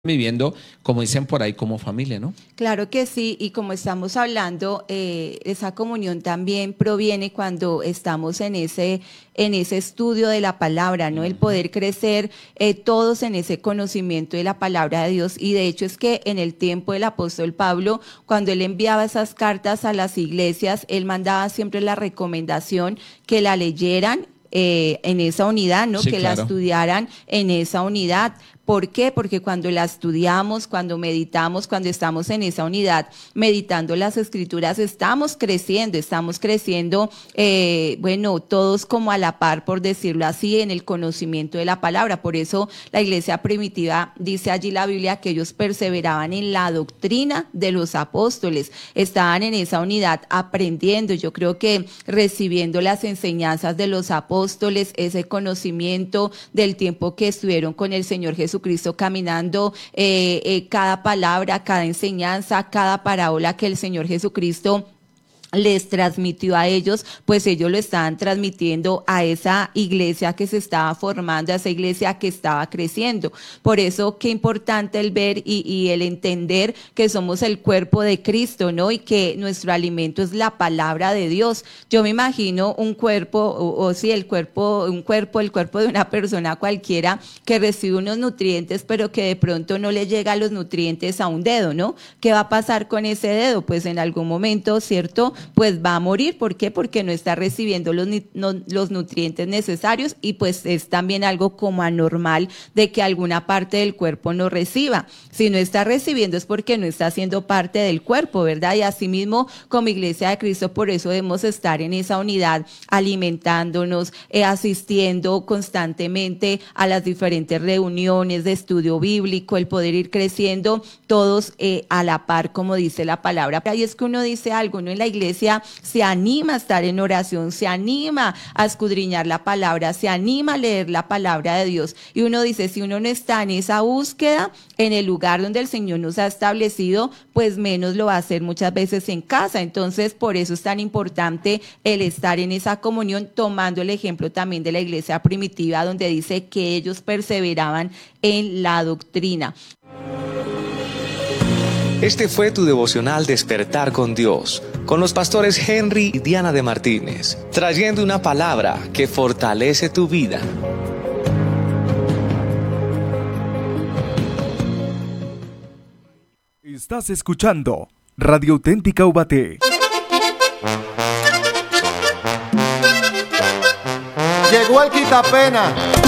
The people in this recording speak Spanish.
viviendo, como dicen por ahí, como familia, ¿no? Claro que sí, y como estamos hablando, esa comunión también proviene cuando estamos en ese estudio de la palabra, ¿no? El poder crecer todos en ese conocimiento de la palabra de Dios. Y de hecho es que en el tiempo del apóstol Pablo, cuando él enviaba esas cartas a las iglesias, él mandaba siempre la recomendación que la leyeran en esa unidad, ¿no? Sí, que claro. la estudiaran en esa unidad. ¿Por qué? Porque cuando la estudiamos, cuando meditamos, cuando estamos en esa unidad, meditando las escrituras, estamos creciendo, bueno, todos como a la par, por decirlo así, en el conocimiento de la palabra. Por eso la iglesia primitiva, dice allí la Biblia, que ellos perseveraban en la doctrina de los apóstoles, estaban en esa unidad aprendiendo. Yo creo que recibiendo las enseñanzas de los apóstoles, ese conocimiento del tiempo que estuvieron con el Señor Jesucristo caminando, cada palabra, cada enseñanza, cada parábola que el Señor Jesucristo les transmitió a ellos, pues ellos lo estaban transmitiendo a esa iglesia que se estaba formando, a esa iglesia que estaba creciendo. Por eso qué importante el ver y el entender que somos el cuerpo de Cristo, ¿no? Y que nuestro alimento es la palabra de Dios. Yo me imagino un cuerpo, el cuerpo de una persona cualquiera que recibe unos nutrientes, pero que de pronto no le llega los nutrientes a un dedo, ¿no? ¿Qué va a pasar con ese dedo? Pues en algún momento, ¿cierto?, pues va a morir. ¿Por qué? Porque no está recibiendo los nutrientes necesarios, y pues es también algo como anormal de que alguna parte del cuerpo no reciba. Si no está recibiendo es porque no está siendo parte del cuerpo, ¿verdad? Y asimismo, como Iglesia de Cristo, por eso debemos estar en esa unidad, alimentándonos, asistiendo constantemente a las diferentes reuniones de estudio bíblico, el poder ir creciendo todos a la par, como dice la palabra. Y es que uno dice algo, ¿no? En la iglesia se anima a estar en oración, se anima a escudriñar la palabra, se anima a leer la palabra de Dios. Y uno dice, si uno no está en esa búsqueda, en el lugar donde el Señor nos ha establecido, pues menos lo va a hacer muchas veces en casa. Entonces, por eso es tan importante el estar en esa comunión, tomando el ejemplo también de la iglesia primitiva, donde dice que ellos perseveraban en la doctrina. Este fue tu devocional Despertar con Dios, con los pastores Henry y Diana de Martínez, trayendo una palabra que fortalece tu vida. Estás escuchando Radio Auténtica Ubaté. Llegó el quitapena.